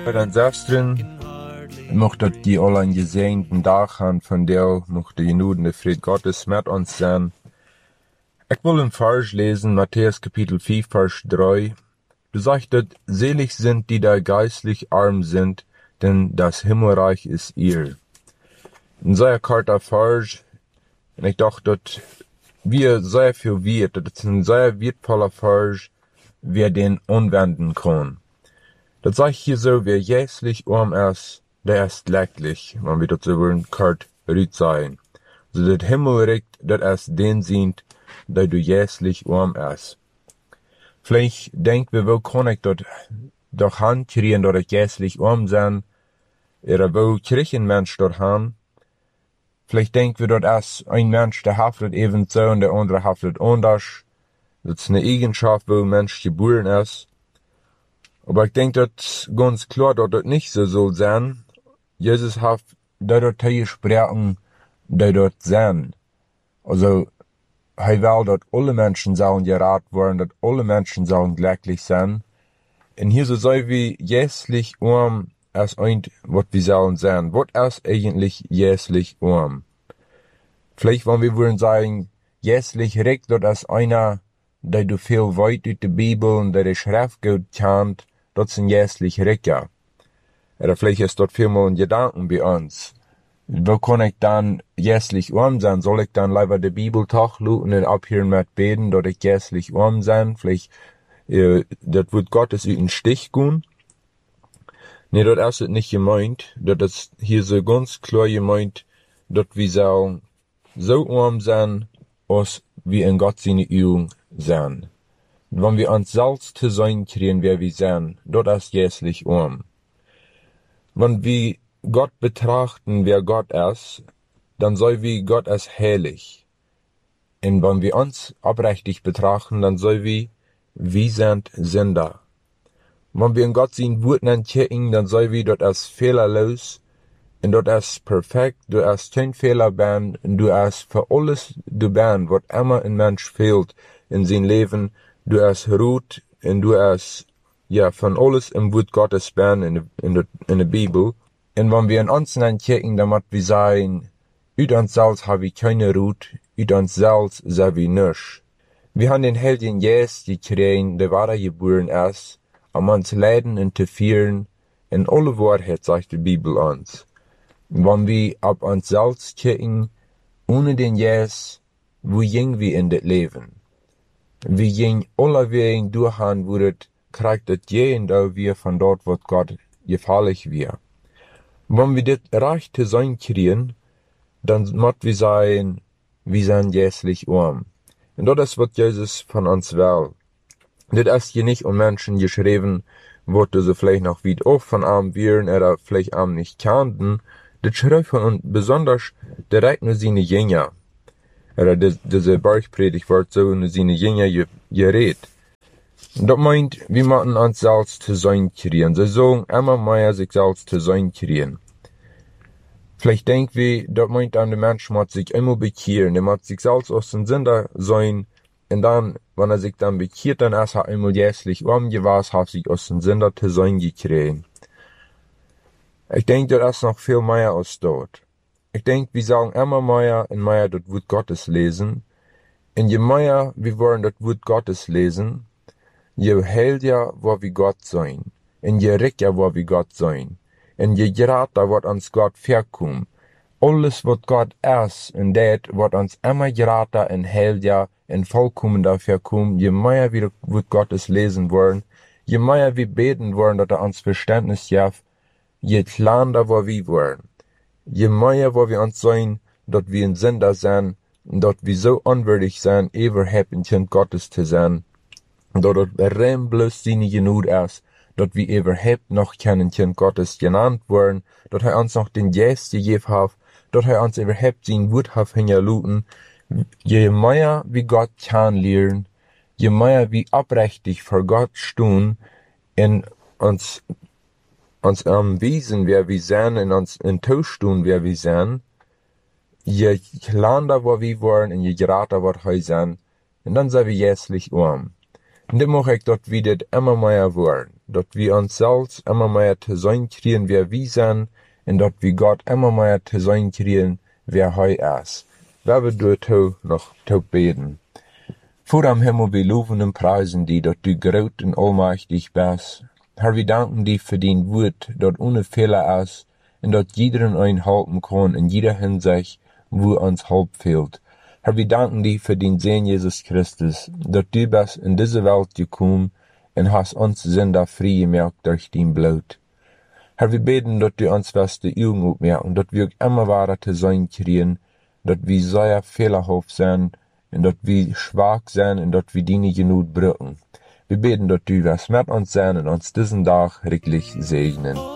Den zesteren mocht dat die al een gesegneten dag gaan van deel, mocht de genudende Fried Gottes met ons zijn. Ik will een Vers lesen, Matthäus Kapitel 5, Vers 3. Du sagst, dat selig sind, die da geistlich arm sind, denn das Himmelreich ist ihr. Een zeer korter Vers, en ik dacht dat wir sehr viel wert, dat het een zeer wertvoller Vers, wir den anwenden können. Dat sagt hier so, wer jässlich arm ist, der ist glücklich, wenn wir das so wollen, kort rüt sein. So das Himmelreich, das ist den sind, der du jässlich arm ist. Vielleicht denkt wir, wo kann ich dort doch hankriegen, dass ich jässlich arm sein, oder wo krieg ein Mensch dort han? Vielleicht denken wir, dass ein Mensch, der haftet eben so und der andere haftet anders. Das ist eine Eigenschaft, wo ein Mensch geboren ist. Aber ich denke, das ganz klar, dass das nicht so soll sein. Jesus hat dort gesprochen, die dort sind. Also, er will, dass alle Menschen sollen gerat werden, dass alle Menschen sollen glücklich sein. Und hier so sei wie jässlich arm, als ein, was wir sollen sein. Was ist eigentlich jässlich arm? Vielleicht wollen wir wollen sagen, jässlich reich, das ist einer, der du viel weit aus der Bibel und der die Schrift gut kennt, das ist ein jässlich Reicher. Oder vielleicht ist dort vielmal ein Gedanken bei uns. Wo kann ich dann jässlich arm sein? Soll ich dann lieber die Bibel tachluten und abhören mit beten, dass ich jässlich arm sein? Vielleicht, das wird Gottes in den Stich gehen. Nee, das ist nicht gemeint. Das ist hier so ganz klar gemeint, dass wir so arm sein, als wir in Gott seine Augen sein. Wenn wir uns selbst zu sein kriegen, wer wir sind, das ist jässlich arm. Wenn wir Gott betrachten, wer Gott ist, dann soll wir Gott als heilig. Und wenn wir uns abrechtig betrachten, dann soll wir sind Sünder. Wenn wir in Gott sein Wort entdecken, dann soll wir dort als fehlerlos, und dort ist perfekt, du hast kein Fehler ben, und du hast für alles du ben, was immer ein Mensch fehlt in sein Leben, du hast Ruht, und du hast, ja, von alles im Wort Gottes ben in der Bibel. Und wenn wir in uns entdecken, dann muss wir sagen, ut uns selbst habe ich keine Ruht, ut uns selbst sei wir nicht. Wir haben den Heiligen Geist gekriegt, der wahre geboren ist, um uns leiden und zu führen, in alle Wahrheit, sagt die Bibel uns. Wenn wir ab uns selbst kicken, ohne den Geist, wo gehen wir in das Leben? Wir gehen alle Wege durch, wo das kriegt das jeden, da wir von dort, wo Gott gefällig wird. Wenn wir das Recht zu sein kriegen, dann müssen wir sagen, wir sind jässlich arm. Und das ist, was Jesus von uns will. Das ist hier nicht um Menschen geschrieben, wo sie vielleicht noch weit auch von arm wären oder vielleicht arm nicht kannten. Das schreibt von uns besonders direkt nur seine Jünger. Oder diese Bergpredigt wird so nur seine Jünger geredet. Und das meint, wir müssen uns selbst zu sein kriegen. Sie sollen immer mehr sich selbst zu sein kriegen. Vielleicht denken wir, das meint dann, der Mensch muss sich immer bekehren, der muss sich selbst aus dem Sünder sein, und dann, wenn er sich dann bekehrt, dann ist er einmal jässlich arm gewesen, hat sich aus dem Sünder zu sein gekriegt. Ich denke, das ist noch viel mehr als dort. Ich denke, wir sagen immer mehr und mehr das Wort Gottes lesen. Und je mehr wir wollen das Wort Gottes lesen, je heiliger wo wir Gott sein. Und je reicher wo wir Gott sein. Und je gerater wird uns Gott verkommen. Alles, was Gott ist, und das wird uns immer gerater und heiliger und vollkommener verkommen, je mehr wir das Wort Gottes lesen wollen, je mehr wir beten wollen, dass uns Verständnis gibt, je kleiner wo wir wollen. Je mehr wo wir uns sein, dass wir ein Sünder sind, und dass wir so unwürdig sind, überhaupt ein Kind Gottes zu sein, und dass das rein bloß seine Genug ist, dass wir überhaupt noch kein Kind Gottes genannt werden, dass er uns noch den Geist gegeben hat, dass er uns überhaupt sein Wort hat hingeluten. Je mehr wir Gott kennenlernen, je mehr wir abrechtig vor Gott stehen, und uns am Wesen, wer wir sind, und uns in Tausch tun, wer wir sind, je kleiner wo wir wollen, und je gerater wird er sein, und dann sind wir jässlich arm. Und dann mache ich dort wieder immer mehr werden. dat wir uns selbst immer mehr zu sein kriegen, wer wir sind, und dat wir Gott immer mehr zu sein kriegen, wer hei ist. Wer wir dazu noch zu beten. Vor am Himmel, wir loben und preisen die, dat du groß und allmächtig bist. Herr, wir danken dir für dein Wort, dat ohne Fehler ist, und dat jeder ein halten kann, in jeder Hinsicht, wo uns Halt fehlt. Herr, wir danken dir für den Sohn Jesus Christus, dat du bist in diese Welt gekommen und hast uns Sünder frei gemacht durch dein Blut. Herr, wir beten, dat du uns wirst die Augen aufmerken, dat wir immer weiter zu sein kriegen, dat wir sehr fehlerhaft sind, und dat wir schwach sind, und dat wir deine Genut brauchen. Wir beten, dat du wirst mit uns sein und uns diesen Tag wirklich segnen.